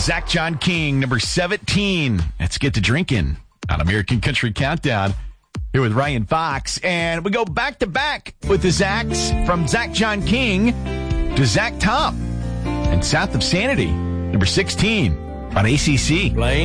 Zach John King, number 17. Let's get to drinking on American Country Countdown here with Ryan Fox. And we go back to back with the Zachs from Zach John King to Zach Top and South of Sanity, number 16 on ACC.